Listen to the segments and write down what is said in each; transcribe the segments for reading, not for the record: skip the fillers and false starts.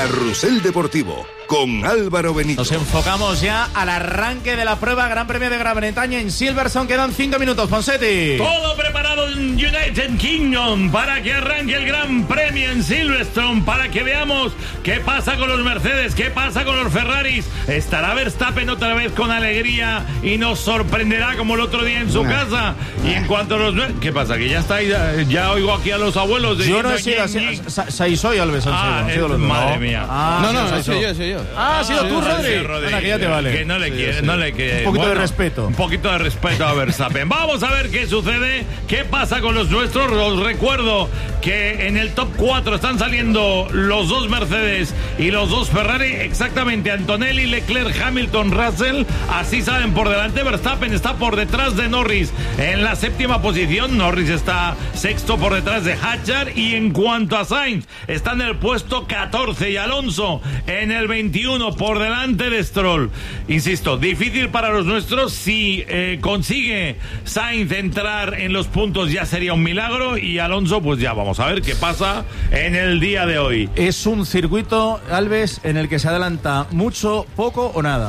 Carrusel Deportivo con Álvaro Benito. Nos enfocamos ya al arranque de la prueba Gran Premio de Gran Bretaña en Silverstone. Quedan 5 minutos, Ponseti. Todo preparado en United Kingdom para que arranque el Gran Premio en Silverstone, para que veamos qué pasa con los Mercedes, qué pasa con los Ferraris. Estará Verstappen otra vez con alegría y nos sorprenderá como el otro día en su casa. Y en cuanto a los... ¿Qué pasa? Que ya está ahí, ya oigo aquí a los abuelos de... Yo no he sido así. Saiso y Alves han sido. Madre mía. No, soy yo. ¿Has sido tú, Rodri? Anda, que ya te vale. Que no le quiere. Un poquito de respeto. Un poquito de respeto a Verstappen. Vamos a ver qué sucede, qué pasa con los nuestros. Os recuerdo que en el top 4 están saliendo los dos Mercedes y los dos Ferrari. Exactamente, Antonelli, Leclerc, Hamilton, Russell. Así salen por delante. Verstappen está por detrás de Norris en la 7ª posición. Norris está 6º por detrás de Hadjar. Y en cuanto a Sainz, está en el puesto 14 y Alonso en el 21 por delante de Stroll. Insisto, difícil para los nuestros. Si consigue Sainz entrar en los puntos ya sería un milagro, y Alonso pues ya vamos a ver qué pasa en el día de hoy. Es un circuito, Alves, en el que se adelanta mucho, poco o nada.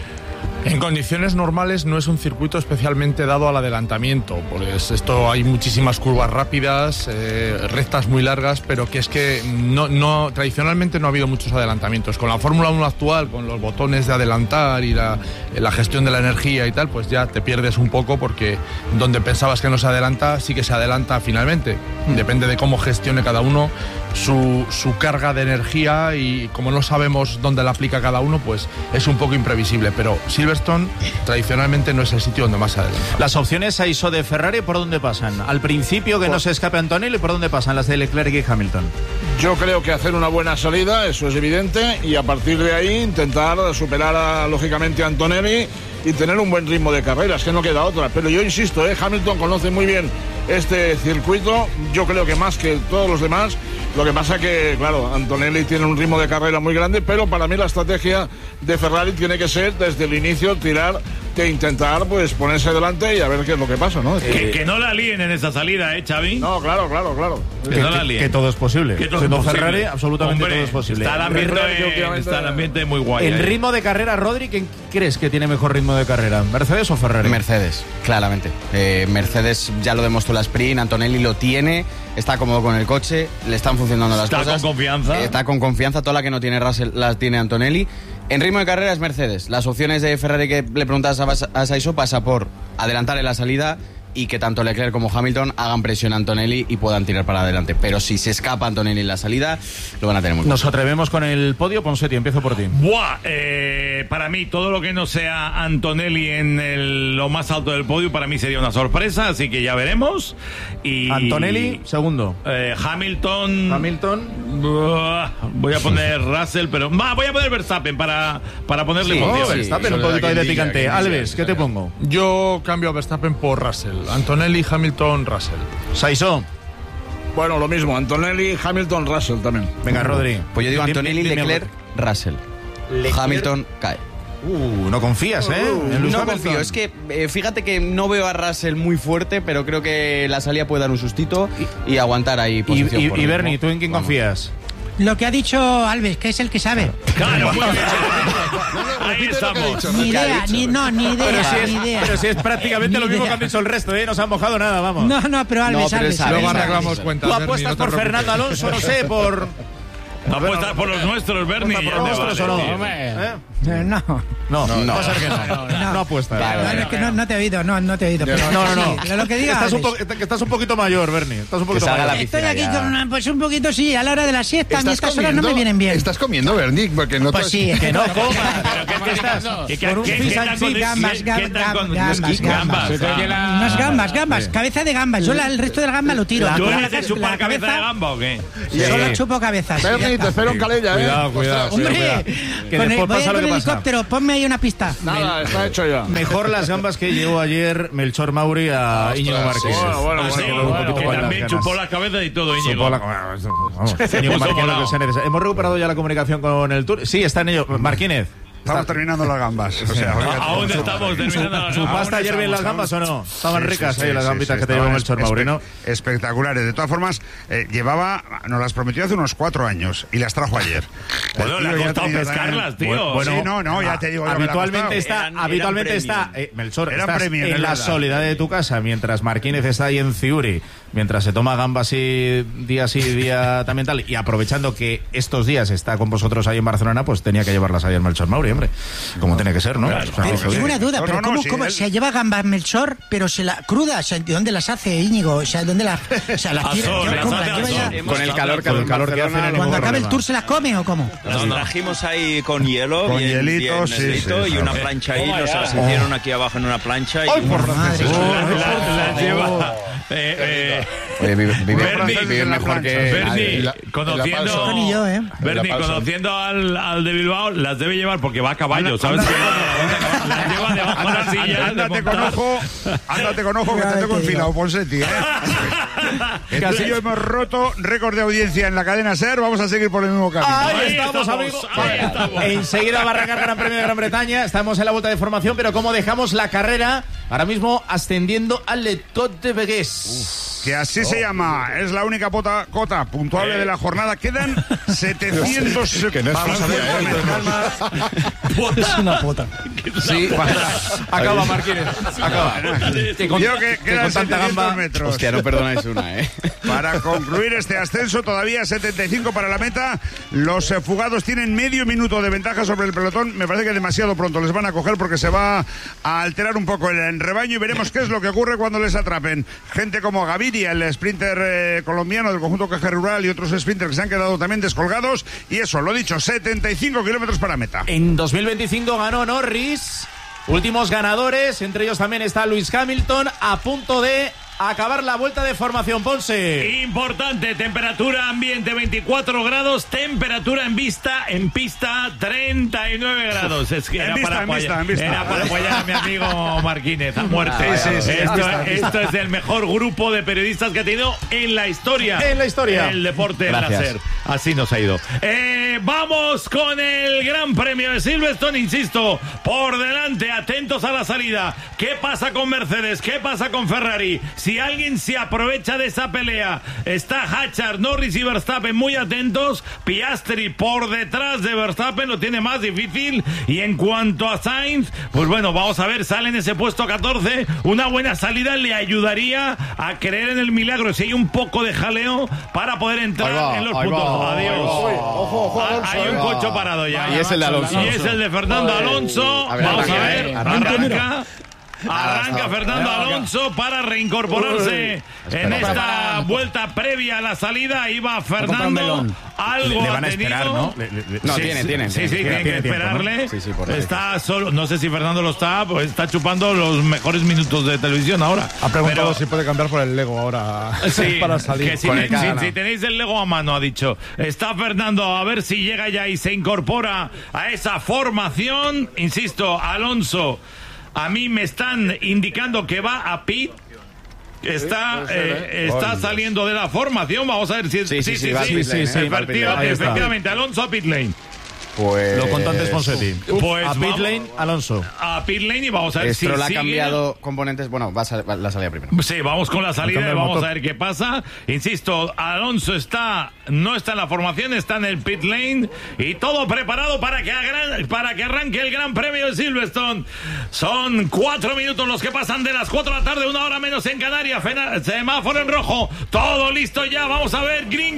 En condiciones normales no es un circuito especialmente dado al adelantamiento, pues esto hay muchísimas curvas rápidas, rectas muy largas, pero que es que no tradicionalmente no ha habido muchos adelantamientos. Con la Fórmula 1 actual, con los botones de adelantar y la gestión de la energía y tal, pues ya te pierdes un poco, porque donde pensabas que no se adelanta, sí que se adelanta finalmente. Depende de cómo gestione cada uno su carga de energía, y como no sabemos dónde la aplica cada uno, pues es un poco imprevisible, pero Silverstone tradicionalmente no es el sitio donde más se adelanta. Las opciones a ISO de Ferrari, ¿por dónde pasan? Al principio, que no se escape Antonelli, ¿por dónde pasan las de Leclerc y Hamilton? Yo creo que hacer una buena salida, eso es evidente, y a partir de ahí intentar superar lógicamente a Antonelli y tener un buen ritmo de carrera, es que no queda otra. Pero yo insisto, Hamilton conoce muy bien este circuito, yo creo que más que todos los demás. Lo que pasa que, claro, Antonelli tiene un ritmo de carrera muy grande, pero para mí la estrategia de Ferrari tiene que ser desde el inicio tirar, de intentar pues ponerse delante y a ver qué es lo que pasa, ¿no? Que no la líen en esa salida, Xavi. No, claro. Que no la líen. Que todo es posible. Siendo Ferrari, absolutamente todo es posible. Está el ambiente muy guay. En ritmo de carrera, Rodri, ¿quién crees que tiene mejor ritmo de carrera? ¿Mercedes o Ferrari? Mercedes, claramente. Mercedes ya lo demostró la sprint, Antonelli lo tiene, está cómodo con el coche, le están funcionando las cosas. Está con confianza. Está con confianza, toda la que no tiene Russell las tiene Antonelli. En ritmo de carrera es Mercedes. Las opciones de Ferrari que le preguntas a Saiso pasa por adelantar en la salida y que tanto Leclerc como Hamilton hagan presión a Antonelli y puedan tirar para adelante. Pero si se escapa Antonelli en la salida, lo van a tener muy Nos atrevemos con el podio. Ponseti, empiezo por ti. Para mí, todo lo que no sea Antonelli en lo más alto del podio, para mí sería una sorpresa, así que ya veremos. Y Antonelli, segundo. Hamilton. Voy a poner Russell, pero voy a poner Verstappen para ponerle emoción. Verstappen, un poquito de picante. Alves, ¿qué te pongo? Yo cambio a Verstappen por Russell. Antonelli, Hamilton, Russell. Saiso. Bueno, lo mismo, Antonelli, Hamilton, Russell también. Venga, Rodri. Pues yo digo Antonelli, Leclerc, Russell. Hamilton cae. No confías, en Lewis no Hamilton. confío, es que fíjate que no veo a Russell muy fuerte, pero creo que la salida puede dar un sustito y aguantar ahí posición. Y Bernie, ¿tú en quién confías? Lo que ha dicho Alves, que es el que sabe. Claro, muy bien. Ahí estamos. Ni idea, ni idea. Pero si es prácticamente lo mismo que han dicho el resto, no se han mojado nada, vamos. No, pero Alves. Luego arreglamos cuentas. Tú apuestas por Fernando Alonso, no sé, por... No apuestas por los nuestros, Bernie. ¿Por los nuestros o no? No apuestas. Es que no te he oído, no te he oído. No. Lo que diga Estás un poquito mayor, Bernie. Estás un poquito mayor. Estoy aquí pues un poquito, sí, a la hora de la siesta. A mí estas horas no me vienen bien. ¿Estás comiendo, Bernie? Porque no pues sí, que no comas. ¿Pero qué estás? Con un fish and chips, gambas, cabeza de gambas. Yo el resto del gamba lo tiro. ¿Tú eres de chupar cabeza de gamba o qué? Solo chupo cabezas. Bernie, te espero en Calella, Cuidado. Hombre, que después pasa lo que pasa. Helicóptero, ponme ahí una pista. Nada, está hecho ya. Mejor las gambas que llevó ayer Melchor Mauri a Íñigo Márquez. Que también chupó la cabeza y todo, Íñigo. Íñigo Márquez, lo que sea necesario. ¿Hemos recuperado ya la comunicación con el Tour? Sí, está en ello. Marquínez. Estamos terminando las gambas. O sea, aún estamos terminando las gambas. ¿Chupaste ayer bien las gambas o no? Estaban ricas ahí las gambitas que te llevó Melchor Mauri, ¿no? Espectaculares. De todas formas, nos las prometió hace unos 4 años y las trajo ayer. Bueno, le ha costado pescarlas, tío. Bueno, ya te digo. Habitualmente está, Melchor, estás en la soledad de tu casa, mientras Marquínez está ahí en Ciuri, mientras se toma gambas y día también tal, y aprovechando que estos días está con vosotros ahí en Barcelona, pues tenía que llevarlas ahí en Melchor Mauri, hombre. Como tiene que ser, ¿no? Claro. Tengo una duda, pero ¿cómo se lleva gambas Melchor, pero se la cruda? O sea, ¿de dónde las hace, Íñigo? O sea, ¿dónde las tira? ¿Cómo las lleva ya? Con el calor que hacen. Cuando acabe el tour, ¿se las come o cómo? Las trajimos ahí con hielo, con bien hielito, y una plancha ahí, nos las hicieron aquí abajo en una plancha. ¡Ay, por madre! Las lleva. Oye, vive mejor que Bernie, conociendo al de Bilbao, las debe llevar porque va a caballo, ¿sabes? Las lleva debajo de la silla. Ándate con ojo que te tengo enfilado, Ponseti, Casi yo hemos roto récord de audiencia en la cadena SER. Vamos a seguir por el mismo camino. Ahí estamos, amigos. Enseguida va a arrancar el Gran Premio de Gran Bretaña. Estamos en la vuelta de formación, pero como dejamos la carrera, ahora mismo ascendiendo al Le Tour de Vegas. Que así se llama, es la única cota puntuable de la jornada. Quedan 700. Que no es Vamos a ver, Es una pota. Sí, Acaba, Marquínez. Acaba. Yo que quedan 700 metros. Hostia, no perdonáis una, Para concluir este ascenso, todavía 75 para la meta. Los fugados tienen medio minuto de ventaja sobre el pelotón. Me parece que demasiado pronto les van a coger porque se va a alterar un poco el rebaño y veremos qué es lo que ocurre cuando les atrapen. Gente como Gaviria, el sprinter colombiano del conjunto Caja Rural, y otros sprinters que se han quedado también descolgados. Y eso, lo dicho, 75 kilómetros para meta. En 2025 ganó Norris. Últimos ganadores, entre ellos también está Lewis Hamilton, a punto de acabar la vuelta de formación. Ponce. Importante, temperatura ambiente 24 grados, temperatura en pista 39 grados. Es que era para apoyar a mi amigo Marquínez a muerte. Esto es el mejor grupo de periodistas que ha tenido en la historia. El deporte en la SER. Así nos ha ido. Vamos con el Gran Premio de Silverstone, insisto, por delante, atentos a la salida. ¿Qué pasa con Mercedes? ¿Qué pasa con Ferrari? Si alguien se aprovecha de esa pelea, está Hatchard, Norris y Verstappen muy atentos. Piastri por detrás de Verstappen lo tiene más difícil. Y en cuanto a Sainz, pues bueno, vamos a ver, sale en ese puesto 14. Una buena salida le ayudaría a creer en el milagro si hay un poco de jaleo para poder entrar en los puntos. Adiós. Hay un coche parado ya. Y es el de Alonso. Y es el de Fernando Alonso. Vamos a ver, arranca Fernando Alonso para reincorporarse en esta vuelta previa a la salida. Iba Fernando, algo le van a ha esperar, tenido. ¿no? Tienen que esperarle. Tiempo, ¿no? Está solo, no sé si Fernando lo está, pues está chupando los mejores minutos de televisión ahora. Ha preguntado si puede cambiar por el Lego ahora para salir. Que si tenéis el Lego a mano, ha dicho. Está Fernando, a ver si llega ya y se incorpora a esa formación. Insisto, Alonso, a mí me están indicando que va a pit. Está saliendo de la formación. Vamos a ver si efectivamente Alonso a pit lane. Pues lo contó antes Ponsetti. Pues a pit lane, Alonso. A pit lane y vamos a ver Stroll si ha sigue. cambiado componentes. Bueno, va la salida primero. Sí, vamos con la salida y vamos a ver qué pasa. Insisto, Alonso no está en la formación, está en el pit lane y todo preparado para que arranque el Gran Premio de Silverstone. Son 4 minutos los que pasan de las 4 de la tarde, 1 hora menos en Canarias. Semáforo en rojo, todo listo ya. Vamos a ver, green,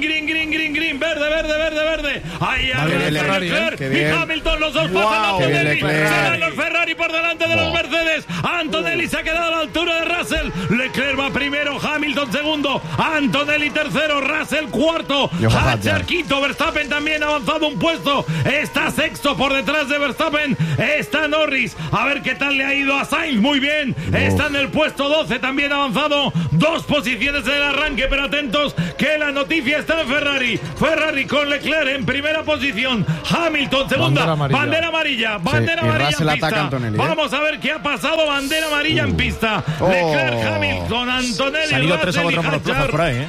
verde. Ahí arranca y Hamilton, los dos pasan a Antonelli. Se van los Ferrari por delante de los Mercedes. Antonelli se ha quedado a la altura de Russell. Leclerc va primero, Hamilton segundo, Antonelli tercero, Russell cuarto, Hatcher quinto, Verstappen también ha avanzado un puesto, está sexto por detrás de Verstappen, está Norris. A ver qué tal le ha ido a Sainz, muy bien, está en el puesto 12, también ha avanzado 2 posiciones en el arranque, pero atentos que la noticia está en Ferrari. Ferrari con Leclerc en primera posición, Hamilton segunda, bandera amarilla en pista. Vamos a ver qué ha pasado, bandera amarilla en pista. Leclerc, Hamilton, Antonelli, Russell y Hadjar por ahí,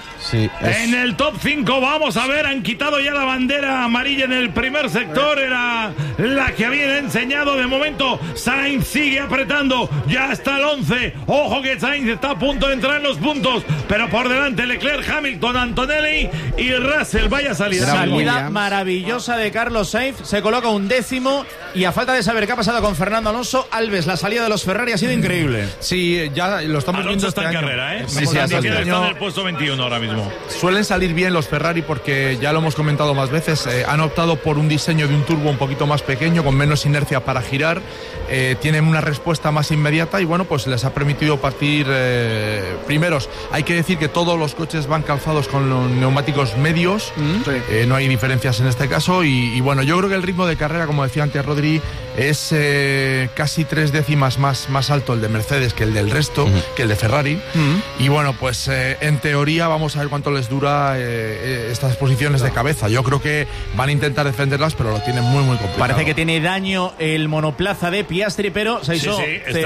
en el top 5. Vamos a ver, han quitado ya la bandera amarilla en el primer sector, era la que habían enseñado. De momento Sainz sigue apretando, ya está el 11. Ojo que Sainz está a punto de entrar en los puntos, pero por delante Leclerc, Hamilton, Antonelli y Russell. Vaya salida maravillosa de Carlos Sainz, se coloca 11º, y a falta de saber qué ha pasado con Fernando Alonso, Alves, la salida de los Ferrari ha sido increíble. Sí, ya lo estamos viendo este año. Carrera, ¿eh? Sí, está en el puesto 21 ahora mismo. Suelen salir bien los Ferrari porque, ya lo hemos comentado más veces, han optado por un diseño de un turbo un poquito más pequeño, con menos inercia para girar, tienen una respuesta más inmediata y bueno, pues les ha permitido partir primeros. Hay que decir que todos los coches van calzados con los neumáticos medios, no hay diferencias en este caso y bueno, yo creo que el ritmo de carrera, como decía antes Rodri, es casi 3 décimas más alto el de Mercedes que el del resto, que el de Ferrari. Y bueno, pues en teoría vamos a ver cuánto les dura estas posiciones de cabeza. Yo creo que van a intentar defenderlas, pero lo tienen muy complicado. Parece que tiene daño el monoplaza de Piastri, pero Sainz te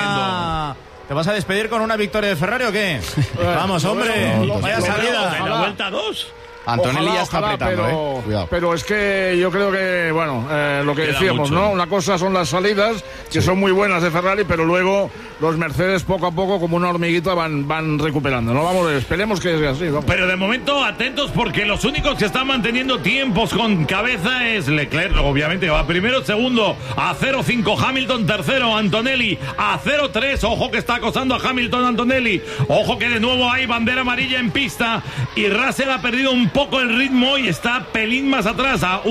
gana. ¿Te vas a despedir con una victoria de Ferrari o qué? Vamos, hombre, vaya salida. En la vuelta 2. Antonelli ya está apretando, pero es que yo creo que, bueno, lo que decíamos, ¿no? Una cosa son las salidas, que son muy buenas de Ferrari, pero luego los Mercedes poco a poco, como una hormiguita, van recuperando, ¿no? Vamos, esperemos que sea así. Vamos. Pero de momento, atentos, porque los únicos que están manteniendo tiempos con cabeza es Leclerc, obviamente, que va primero, segundo a 0.5, Hamilton tercero, Antonelli a 0.3, ojo que está acosando a Hamilton, Antonelli, ojo que de nuevo hay bandera amarilla en pista, y Russell ha perdido un poco el ritmo y está pelín más atrás, a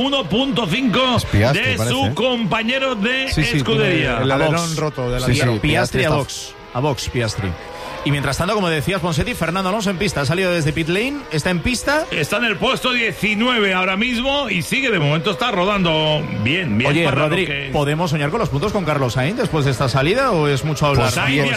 1.5 de su compañero de escudería. El alerón roto de la Piastri a box, Piastri. Y mientras tanto, como decías, Ponseti, Fernando Alonso en pista, ha salido desde pit lane, está en pista. Está en el puesto 19 ahora mismo y sigue, de momento está rodando bien. Oye, Rodri, ¿podemos soñar con los puntos con Carlos Sainz después de esta salida o es mucho hablar? Pues ahí ya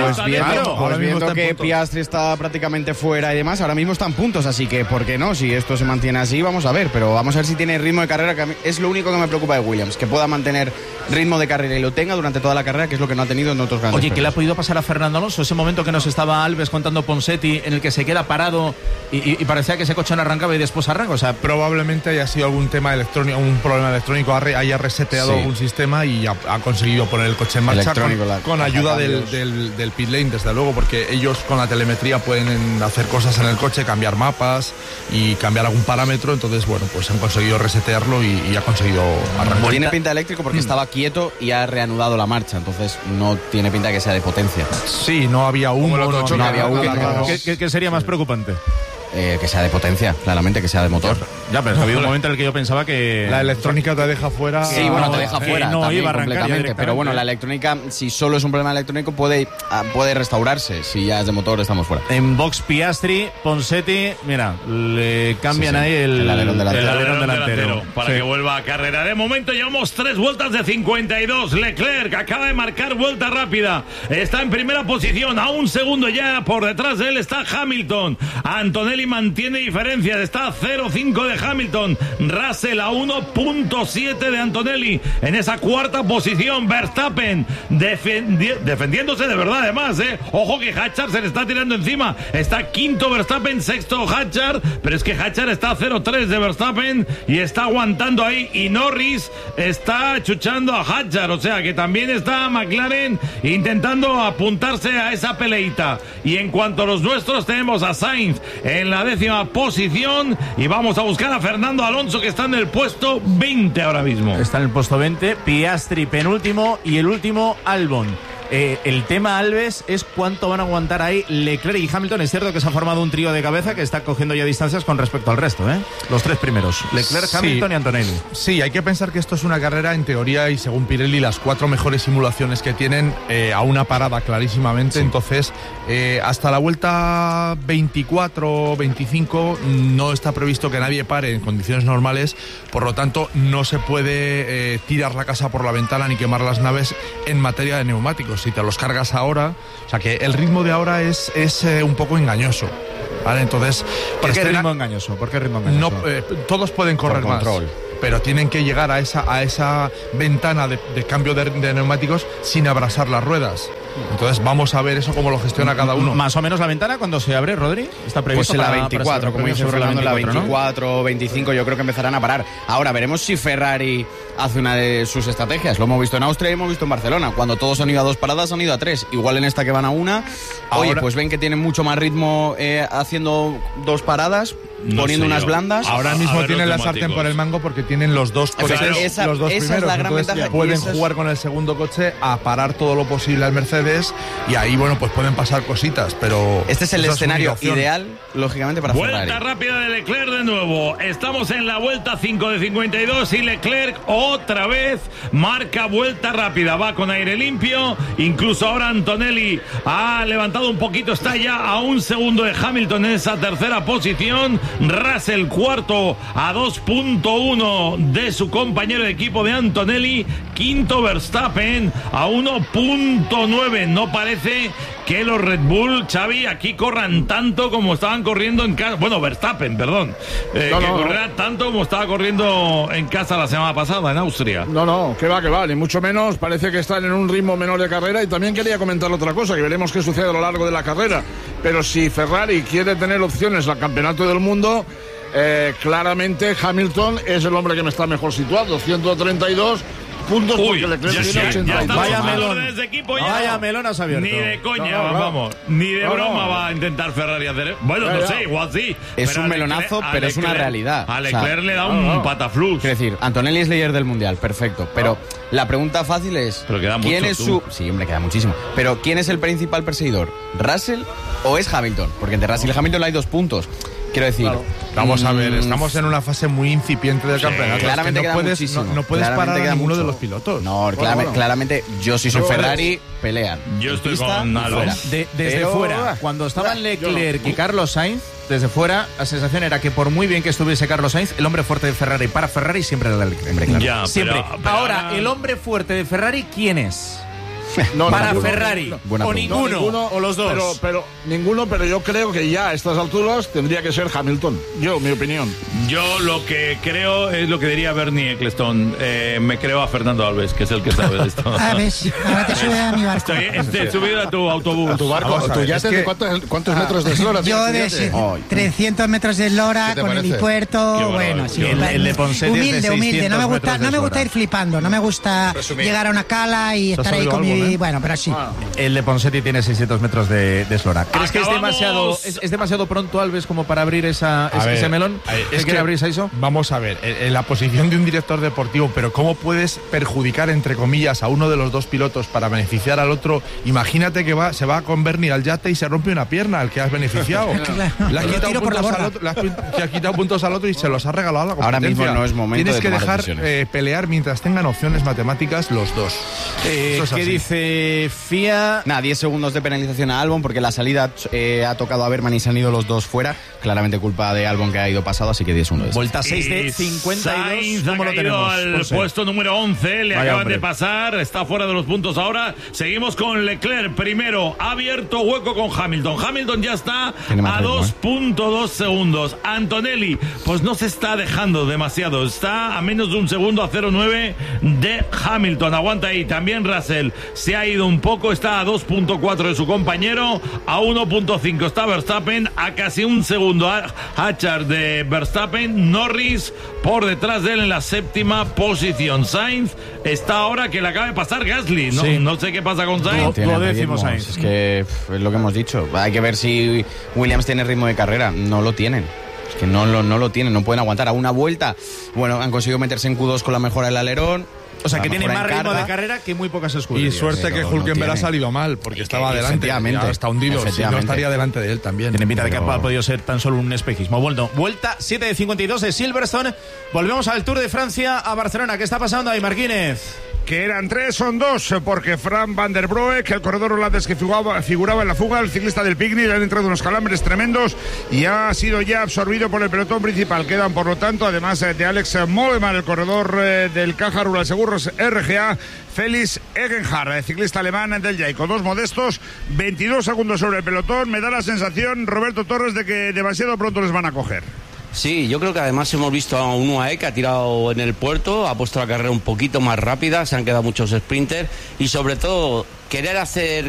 está, viendo que Piastri está prácticamente fuera y demás, ahora mismo están puntos, así que ¿por qué no? Si esto se mantiene así, vamos a ver, pero vamos a ver si tiene ritmo de carrera, que a mí es lo único que me preocupa de Williams, que pueda mantener ritmo de carrera y lo tenga durante toda la carrera, que es lo que no ha tenido en otros grandes premios. ¿Qué le ha podido pasar a Fernando Alonso? Ese momento que nos estaba Alves contando Ponseti, en el que se queda parado y parecía que ese coche no arrancaba y después arranca. O sea, probablemente haya sido algún tema electrónico, un problema electrónico, haya reseteado algún sistema y ha conseguido poner el coche en marcha con ayuda del pit lane, desde luego, porque ellos con la telemetría pueden hacer cosas en el coche, cambiar mapas y cambiar algún parámetro. Entonces, bueno, pues han conseguido resetearlo y ha conseguido arrancar. Tiene pinta eléctrico porque estaba quieto y ha reanudado la marcha, entonces no tiene pinta de que sea de potencia. Sí, no había humo, no había humo. ¿Qué sería más preocupante? Que sea de potencia, claramente, que sea de motor. Ya, pero ha habido un momento en el que yo pensaba que la electrónica te deja fuera. Sí, bueno, te deja fuera. No iba a arrancar completamente. Pero bueno, la electrónica, si solo es un problema electrónico, puede restaurarse. Si ya es de motor, estamos fuera. En box Piastri, Ponseti, mira, le cambian ahí el alerón delantero para que vuelva a carrera. De momento llevamos 3 vueltas de 52. Leclerc acaba de marcar vuelta rápida. Está en primera posición, a un segundo ya por detrás de él está Hamilton. Antonelli mantiene diferencias, está a 0.5 de Hamilton, Russell a 1.7 de Antonelli en esa cuarta posición. Verstappen defendiéndose de verdad, además, ojo que Hadjar se le está tirando encima, está quinto Verstappen, sexto Hadjar, pero es que Hadjar está a 0.3 de Verstappen y está aguantando ahí, y Norris está chuchando a Hadjar, o sea que también está McLaren intentando apuntarse a esa peleita. Y en cuanto a los nuestros, tenemos a Sainz en la 10ª posición y vamos a buscar a Fernando Alonso, que está en el puesto 20 ahora mismo. Está en el puesto 20, Piastri penúltimo y el último Albon. El tema, Alves, es cuánto van a aguantar ahí Leclerc y Hamilton. Es cierto que se ha formado un trío de cabeza que está cogiendo ya distancias con respecto al resto, los 3 primeros, Leclerc, Hamilton y Antonelli. Sí, hay que pensar que esto es una carrera, en teoría, y según Pirelli, las 4 mejores simulaciones que tienen a una parada clarísimamente. Sí. Entonces, hasta la vuelta 24, 25 no está previsto que nadie pare en condiciones normales, por lo tanto no se puede tirar la casa por la ventana ni quemar las naves en materia de neumáticos. si te los cargas ahora, o sea que el ritmo de ahora es un poco engañoso. ¿Vale? Entonces, ¿Por qué ritmo engañoso? No, todos pueden correr más, pero tienen que llegar a esa ventana de cambio de neumáticos sin abrasar las ruedas. Entonces vamos a ver eso cómo lo gestiona cada uno. Más o menos la ventana cuando se abre, Rodri, está previsto pues en la 24, como dice Fernando, en la 24 o 25 yo creo que empezarán a parar. Ahora veremos si Ferrari hace una de sus estrategias. Lo hemos visto en Austria y hemos visto en Barcelona. Cuando todos han ido a 2 paradas, han ido a 3. Igual en esta que van a 1, oye, pues ven que tienen mucho más ritmo haciendo 2 paradas, poniendo unas blandas. Ahora mismo tienen la sartén por el mango porque tienen los dos coches, los dos primeros. Es la gran entonces ventaja. Pueden jugar con el segundo coche a parar todo lo posible al Mercedes y ahí, bueno, pues pueden pasar cositas, pero... Este es el escenario ideal, lógicamente, para Ferrari. Vuelta rápida de Leclerc de nuevo. Estamos en la vuelta 5 de 52 y Leclerc otra vez marca vuelta rápida. Va con aire limpio. Incluso ahora Antonelli ha levantado un poquito. Está ya a 1 segundo de Hamilton en esa tercera posición. Russell cuarto a 2.1 de su compañero de equipo de Antonelli. Quinto Verstappen a 1.9. No parece que los Red Bull, Xavi, aquí corran tanto como estaban corriendo en casa. Bueno, Verstappen, perdón. Que correrá tanto como estaba corriendo en casa la semana pasada, en Austria. No, que va, ni mucho menos. Parece que están en un ritmo menor de carrera. Y también quería comentar otra cosa, que veremos qué sucede a lo largo de la carrera. Pero si Ferrari quiere tener opciones al campeonato del mundo, claramente Hamilton es el hombre que me está mejor situado. 132 puntos porque Leclerc tiene 82. Vaya melón. Vaya melón has abierto. Ni de coña, vamos. Ni de broma va a intentar Ferrari hacer. Bueno, no sé, igual sí. Es un melonazo, pero es una realidad. A Leclerc le da un pataflux. Es decir, Antonelli es líder del mundial, perfecto. Pero la pregunta fácil es: ¿quién es su...? Sí, hombre, queda muchísimo. Pero ¿quién es el principal perseguidor? ¿Russell o es Hamilton? Porque entre Russell y Hamilton hay 2 puntos. Quiero decir, vamos a ver, estamos en una fase muy incipiente del campeonato. Claramente no puedes parar a ninguno de los pilotos. No, claramente yo si soy Ferrari, pelean. Yo estoy con Alonso. Desde fuera, cuando estaban Leclerc y Carlos Sainz, desde fuera, la sensación era que por muy bien que estuviese Carlos Sainz, el hombre fuerte de Ferrari para Ferrari siempre era Leclerc. Claro. Ya, siempre. Pero ahora, el hombre fuerte de Ferrari, ¿quién es? Ferrari, o ninguno, o los dos. Pero yo creo que ya a estas alturas tendría que ser Hamilton. Mi opinión. Yo lo que creo es lo que diría Bernie Ecclestone. Me creo a Fernando Alves, que es el que sabe de esto. A ver, ahora te sube a mi barco. Estoy subido a tu autobús. Tu barco. ¿Tu yate de cuántos metros de eslora? Yo de 300 metros de eslora con el helipuerto. Bueno, sí. El de Ponseti es de humilde. No me gusta ir flipando. No me gusta llegar a una cala y estar ahí con mi... Bueno, pero sí. El de Ponseti tiene 600 metros de eslora. ¿Crees que es demasiado pronto, Alves, como para abrir ese melón? ¿Es que abrir eso? Vamos a ver, en la posición de un director deportivo, pero ¿cómo puedes perjudicar, entre comillas, a uno de los 2 pilotos para beneficiar al otro? Imagínate que se va con Bernie al yate y se rompe una pierna al que has beneficiado. Le has quitado puntos al otro y se los has regalado a la competencia. Ahora mismo no es momento. Tienes que dejar pelear mientras tengan opciones matemáticas los dos. ¿Qué dice FIA? 10 segundos de penalización a Albon porque la salida ha tocado a Berman y se han ido los dos fuera. Claramente culpa de Albon, que ha ido pasado, así que 10 segundos. Vuelta 6 de 52. Sainz ha caído al puesto número 11. Le acaban de pasar. Está fuera de los puntos ahora. Seguimos con Leclerc primero. Ha abierto hueco con Hamilton. Hamilton ya está a 2.2 segundos. Antonelli, pues no se está dejando demasiado. Está a menos de 1 segundo, a 0.9 de Hamilton. Aguanta ahí. También Russell se ha ido un poco. Está a 2.4 de su compañero. A 1.5 está Verstappen. A casi 1 segundo Hatchard de Verstappen. Norris por detrás de él en la 7ª posición. Sainz está ahora que le acaba de pasar Gasly. No sé qué pasa con Sainz. Lo decimos Sainz. Es que es lo que hemos dicho. Hay que ver si Williams tiene ritmo de carrera. No lo tienen. Es que no lo tienen. No pueden aguantar a una vuelta. Bueno, han conseguido meterse en Q2 con la mejora del alerón. O sea, que tiene más ritmo de carrera que muy pocas escuderías. Y suerte que Hülkenberg ha salido mal, porque estaba adelante. Ya está hundido. Si no, estaría delante de él también. Tiene pinta de que ha podido ser tan solo un espejismo. Bueno, vuelta 7 de 52 de Silverstone. Volvemos al Tour de Francia, a Barcelona. ¿Qué está pasando ahí, Marquínez? Que eran 3, son 2, porque Fran van der Broek, el corredor holandés que figuraba en la fuga, el ciclista del Picnic, le han entrado unos calambres tremendos y ha sido ya absorbido por el pelotón principal. Quedan, por lo tanto, además de Alex Mollema, el corredor del Caja Rural Seguros RGA, Félix Egenhardt, ciclista alemán del Jayco. 2 modestos, 22 segundos sobre el pelotón. Me da la sensación, Roberto Torres, de que demasiado pronto les van a coger. Sí, yo creo que además hemos visto a un UAE que ha tirado en el puerto, ha puesto la carrera un poquito más rápida, se han quedado muchos sprinters y sobre todo querer hacer